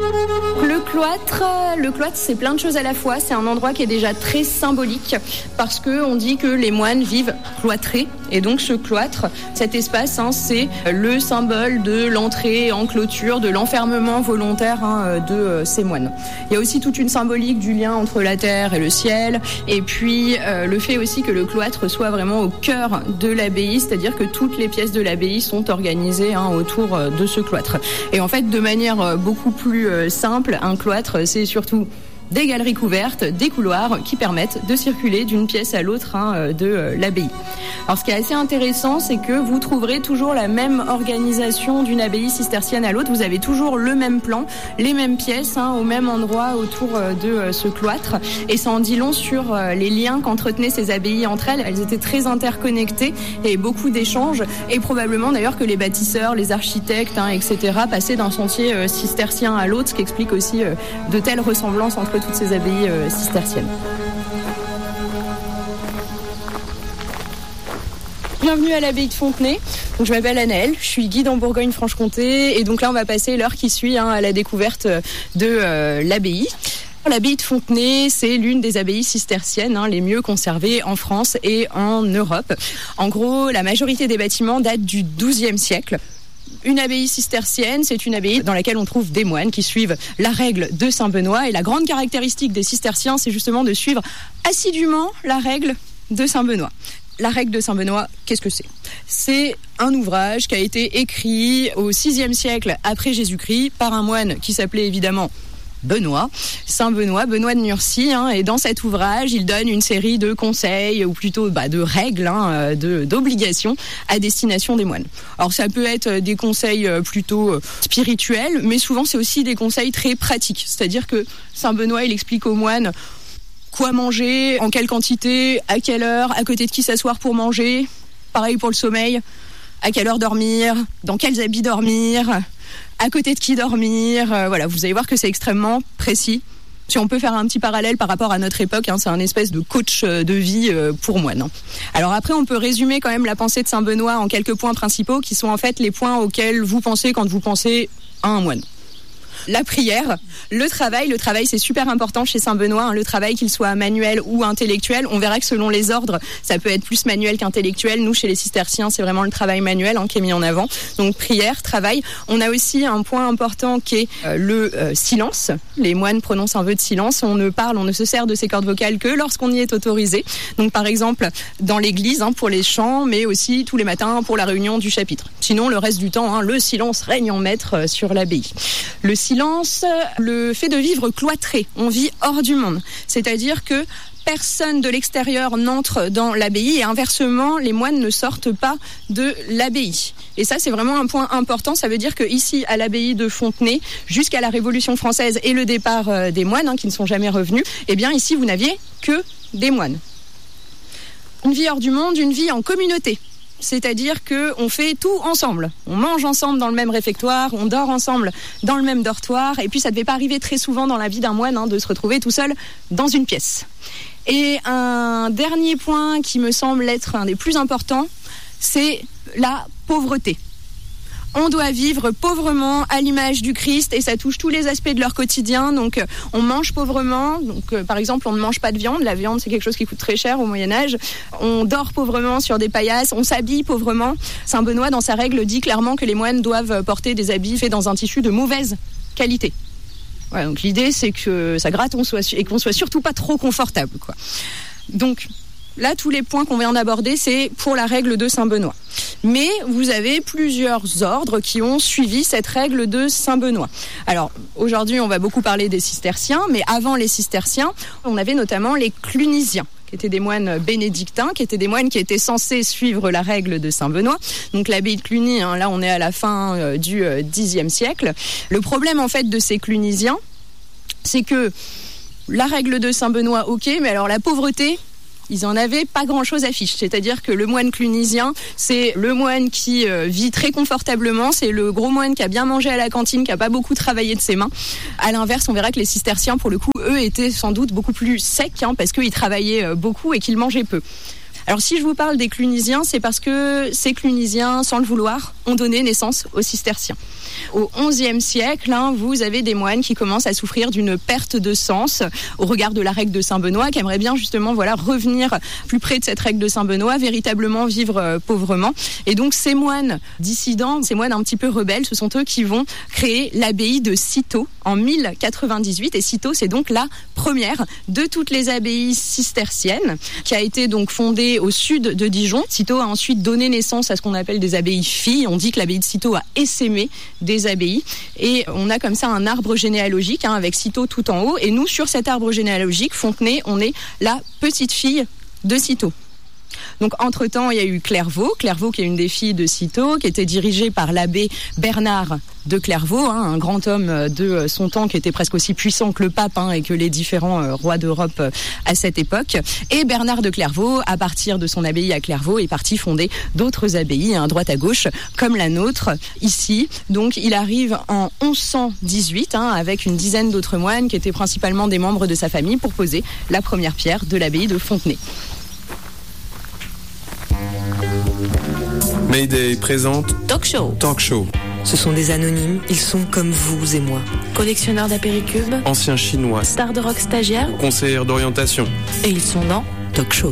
Le cloître, c'est plein de choses à la fois. C'est un endroit qui est déjà très symbolique parce que on dit que les moines vivent cloîtrés. Et donc ce cloître, cet espace, c'est le symbole de l'entrée en clôture, de l'enfermement volontaire de ces moines. Il y a aussi toute une symbolique du lien entre la terre et le ciel. Et puis le fait aussi que le cloître soit vraiment au cœur de l'abbaye, c'est-à-dire que toutes les pièces de l'abbaye sont organisées autour de ce cloître. Et en fait, de manière beaucoup plus simple, un cloître, c'est surtout des galeries couvertes, des couloirs qui permettent de circuler d'une pièce à l'autre de l'abbaye. Alors ce qui est assez intéressant, c'est que vous trouverez toujours la même organisation d'une abbaye cistercienne à l'autre. Vous avez toujours le même plan, les mêmes pièces au même endroit autour de ce cloître. Et ça en dit long sur les liens qu'entretenaient ces abbayes entre elles. Elles étaient très interconnectées et beaucoup d'échanges. Et probablement d'ailleurs que les bâtisseurs, les architectes, etc. passaient d'un sentier cistercien à l'autre, ce qui explique aussi de telles ressemblances entre toutes ces abbayes cisterciennes. Bienvenue à l'abbaye de Fontenay. Donc, je m'appelle Anaëlle, je suis guide en Bourgogne-Franche-Comté et donc là on va passer l'heure qui suit à la découverte de l'abbaye. L'abbaye de Fontenay, c'est l'une des abbayes cisterciennes les mieux conservées en France et en Europe. En gros, la majorité des bâtiments datent du XIIe siècle. Une abbaye cistercienne, c'est une abbaye dans laquelle on trouve des moines qui suivent la règle de Saint-Benoît. Et la grande caractéristique des cisterciens, c'est justement de suivre assidûment la règle de Saint-Benoît. La règle de Saint-Benoît, qu'est-ce que c'est ? C'est un ouvrage qui a été écrit au VIe siècle après Jésus-Christ par un moine qui s'appelait évidemment Benoît, Saint Benoît, Benoît de Nursie, et dans cet ouvrage, il donne une série de conseils, ou plutôt de règles, d'obligations à destination des moines. Alors ça peut être des conseils plutôt spirituels, mais souvent c'est aussi des conseils très pratiques, c'est-à-dire que Saint Benoît, il explique aux moines quoi manger, en quelle quantité, à quelle heure, à côté de qui s'asseoir pour manger, pareil pour le sommeil, à quelle heure dormir, dans quels habits dormir, à côté de qui dormir, voilà, vous allez voir que c'est extrêmement précis. Si on peut faire un petit parallèle par rapport à notre époque, c'est un espèce de coach de vie pour moines. Alors après, on peut résumer quand même la pensée de Saint Benoît en quelques points principaux qui sont en fait les points auxquels vous pensez quand vous pensez à un moine. La prière, le travail c'est super important chez Saint Benoît, le travail qu'il soit manuel ou intellectuel. On verra que selon les ordres, ça peut être plus manuel qu'intellectuel. Nous, chez les cisterciens, c'est vraiment le travail manuel qui est mis en avant. Donc prière, travail. On a aussi un point important qui est le silence. Les moines prononcent un vœu de silence. On ne se sert de ses cordes vocales que lorsqu'on y est autorisé. Donc par exemple, dans l'église, pour les chants, mais aussi tous les matins pour la réunion du chapitre. Sinon, le reste du temps, le silence règne en maître sur l'abbaye. Le silence, le fait de vivre cloîtré, on vit hors du monde. C'est-à-dire que personne de l'extérieur n'entre dans l'abbaye et inversement, les moines ne sortent pas de l'abbaye. Et ça, c'est vraiment un point important. Ça veut dire qu'ici, à l'abbaye de Fontenay, jusqu'à la Révolution française et le départ des moines, qui ne sont jamais revenus, ici, vous n'aviez que des moines. Une vie hors du monde, une vie en communauté. C'est-à-dire qu'on fait tout ensemble. On mange ensemble dans le même réfectoire, on dort ensemble dans le même dortoir. Et puis ça ne devait pas arriver très souvent dans la vie d'un moine de se retrouver tout seul dans une pièce. Et un dernier point qui me semble être un des plus importants, c'est la pauvreté. On doit vivre pauvrement à l'image du Christ et ça touche tous les aspects de leur quotidien. Donc on mange pauvrement. Donc par exemple, on ne mange pas de viande. La viande, c'est quelque chose qui coûte très cher au Moyen-Âge. On dort pauvrement sur des paillasses. On s'habille pauvrement. Saint Benoît, dans sa règle, dit clairement que les moines doivent porter des habits faits dans un tissu de mauvaise qualité. Ouais, donc l'idée, c'est que ça gratte et qu'on soit surtout pas trop confortable, quoi. Donc là, tous les points qu'on vient d'aborder, c'est pour la règle de Saint Benoît. Mais vous avez plusieurs ordres qui ont suivi cette règle de Saint Benoît. Alors, aujourd'hui, on va beaucoup parler des cisterciens, mais avant les cisterciens, on avait notamment les clunisiens, qui étaient des moines bénédictins, qui étaient des moines qui étaient censés suivre la règle de Saint Benoît. Donc l'abbaye de Cluny, là, on est à la fin du Xe siècle. Le problème, en fait, de ces clunisiens, c'est que la règle de Saint Benoît, ok, mais alors la pauvreté, ils en avaient pas grand-chose à fiche. C'est-à-dire que le moine clunisien, c'est le moine qui vit très confortablement, c'est le gros moine qui a bien mangé à la cantine, qui a pas beaucoup travaillé de ses mains. À l'inverse, on verra que les cisterciens, pour le coup, eux, étaient sans doute beaucoup plus secs, parce qu'ils travaillaient beaucoup et qu'ils mangeaient peu. Alors si je vous parle des Clunisiens, c'est parce que ces Clunisiens, sans le vouloir, ont donné naissance aux cisterciens. Au XIe siècle, vous avez des moines qui commencent à souffrir d'une perte de sens au regard de la règle de Saint-Benoît, qui aimeraient bien justement revenir plus près de cette règle de Saint-Benoît, véritablement vivre pauvrement. Et donc ces moines dissidents, ces moines un petit peu rebelles, ce sont eux qui vont créer l'abbaye de Cîteaux en 1098. Et Cîteaux, c'est donc la première de toutes les abbayes cisterciennes, qui a été donc fondée au sud de Dijon. Cîteaux a ensuite donné naissance à ce qu'on appelle des abbayes filles. On dit que l'abbaye de Cîteaux a essaimé des abbayes. Et on a comme ça un arbre généalogique avec Cîteaux tout en haut. Et nous, sur cet arbre généalogique, Fontenay, on est la petite fille de Cîteaux. Donc, entre-temps, il y a eu Clairvaux qui est une des filles de Cîteaux, qui était dirigée par l'abbé Bernard de Clairvaux, un grand homme de son temps qui était presque aussi puissant que le pape et que les différents rois d'Europe à cette époque. Et Bernard de Clairvaux, à partir de son abbaye à Clairvaux, est parti fonder d'autres abbayes, droite à gauche, comme la nôtre ici. Donc, il arrive en 1118 avec une dizaine d'autres moines qui étaient principalement des membres de sa famille pour poser la première pierre de l'abbaye de Fontenay. Mayday présente Talk Show. Ce sont des anonymes, ils sont comme vous et moi. Collectionneurs d'apéricubes, anciens chinois, stars de rock stagiaires, conseillers d'orientation. Et ils sont dans Talk Show.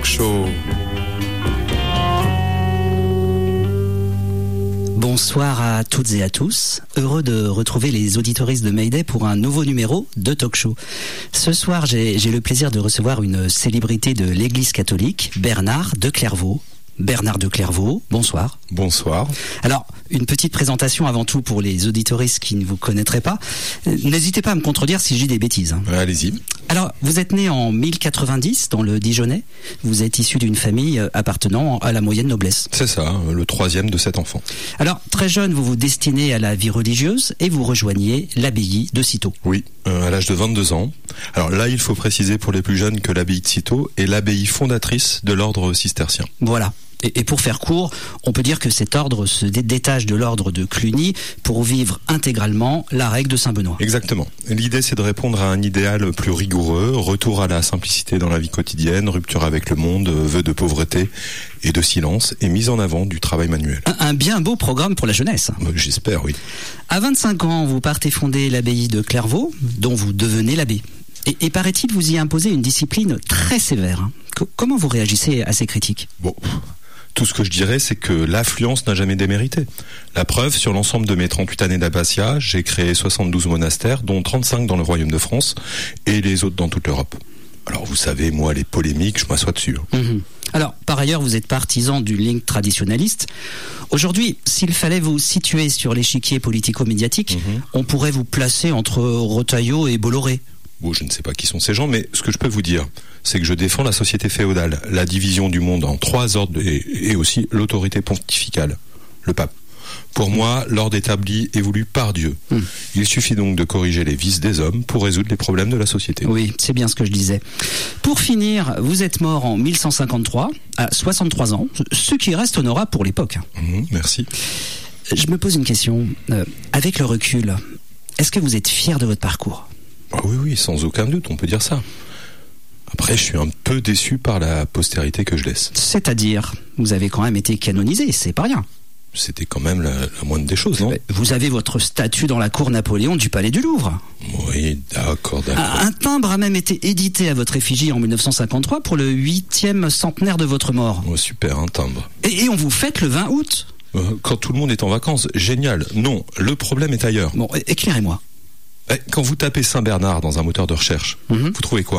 Bonsoir à toutes et à tous. Heureux de retrouver les auditoristes de Mayday pour un nouveau numéro de Talk Show. Ce soir, j'ai le plaisir de recevoir une célébrité de l'Église catholique, Bernard de Clairvaux. Bernard de Clairvaux, bonsoir. Bonsoir. Alors, une petite présentation avant tout pour les auditoristes qui ne vous connaîtraient pas. N'hésitez pas à me contredire si je dis des bêtises. Allez-y. Alors, vous êtes né en 1090 dans le Dijonnais. Vous êtes issu d'une famille appartenant à la moyenne noblesse. C'est ça, le troisième de 7 enfants. Alors, très jeune, vous vous destinez à la vie religieuse et vous rejoignez l'abbaye de Cîteaux. Oui, à l'âge de 22 ans. Alors là, il faut préciser pour les plus jeunes que l'abbaye de Cîteaux est l'abbaye fondatrice de l'ordre cistercien. Voilà. Et pour faire court, on peut dire que cet ordre se détache de l'ordre de Cluny pour vivre intégralement la règle de Saint-Benoît. Exactement. L'idée, c'est de répondre à un idéal plus rigoureux, retour à la simplicité dans la vie quotidienne, rupture avec le monde, vœu de pauvreté et de silence, et mise en avant du travail manuel. Un bien beau programme pour la jeunesse. J'espère, oui. À 25 ans, vous partez fonder l'abbaye de Clairvaux, dont vous devenez l'abbé. Et paraît-il, vous y imposez une discipline très sévère. Comment vous réagissez à ces critiques ? Bon... Tout ce que je dirais, c'est que l'affluence n'a jamais démérité. La preuve, sur l'ensemble de mes 38 années d'abbatiat, j'ai créé 72 monastères, dont 35 dans le Royaume de France, et les autres dans toute l'Europe. Alors vous savez, moi, les polémiques, je m'assois dessus. Alors, par ailleurs, vous êtes partisan d'une ligne traditionnaliste. Aujourd'hui, s'il fallait vous situer sur l'échiquier politico-médiatique, on pourrait vous placer entre Retailleau et Bolloré. Bon, je ne sais pas qui sont ces gens, mais ce que je peux vous dire, c'est que je défends la société féodale, la division du monde en 3 ordres et aussi l'autorité pontificale, le pape. Pour moi, l'ordre établi est voulu par Dieu. Il suffit donc de corriger les vices des hommes pour résoudre les problèmes de la société. Oui, c'est bien ce que je disais. Pour finir, vous êtes mort en 1153, à 63 ans, ce qui reste honorable pour l'époque. Merci. Je me pose une question. Avec le recul, est-ce que vous êtes fier de votre parcours ? Oui, sans aucun doute, on peut dire ça. Après, je suis un peu déçu par la postérité que je laisse. C'est-à-dire, vous avez quand même été canonisé, c'est pas rien. C'était quand même la moindre des choses, non ? Vous avez votre statue dans la cour Napoléon du Palais du Louvre. Oui, d'accord. Un timbre a même été édité à votre effigie en 1953 pour le 8e centenaire de votre mort. Oh, super, un timbre. Et on vous fête le 20 août. Quand tout le monde est en vacances, génial. Non, le problème est ailleurs. Bon, éclairez-moi. Quand vous tapez Saint-Bernard dans un moteur de recherche, vous trouvez quoi ?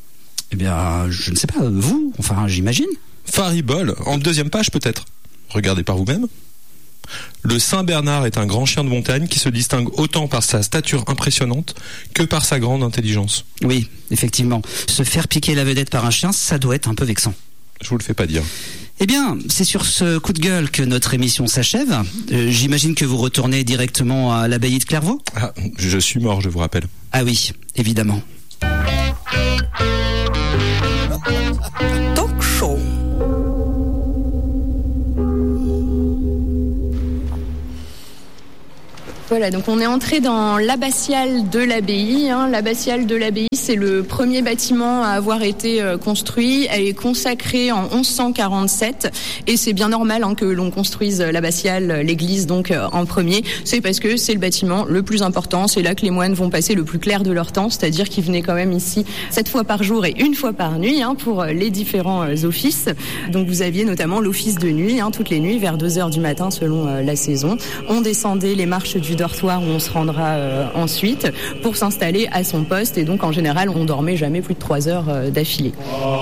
Eh bien, je ne sais pas, vous, enfin, j'imagine. Faribole, en 2e page peut-être. Regardez par vous-même. Le Saint-Bernard est un grand chien de montagne qui se distingue autant par sa stature impressionnante que par sa grande intelligence. Oui, effectivement. Se faire piquer la vedette par un chien, ça doit être un peu vexant. Je vous le fais pas dire. Eh bien, c'est sur ce coup de gueule que notre émission s'achève. J'imagine que vous retournez directement à l'abbaye de Clairvaux ? Je suis mort, je vous rappelle. Ah oui, évidemment. Talk Show. Voilà, donc on est entré dans l'abbatiale de l'abbaye. L'abbatiale de l'abbaye, c'est le premier bâtiment à avoir été construit. Elle est consacrée en 1147 et c'est bien normal que l'on construise l'abbatiale, l'église donc en premier. C'est parce que c'est le bâtiment le plus important. C'est là que les moines vont passer le plus clair de leur temps, c'est-à-dire qu'ils venaient quand même ici 7 fois par jour et 1 fois par nuit pour les différents offices. Donc vous aviez notamment l'office de nuit, toutes les nuits vers 2h du matin selon la saison. On descendait les marches du dortoir où on se rendra ensuite pour s'installer à son poste et donc en général on dormait jamais plus de 3 heures d'affilée.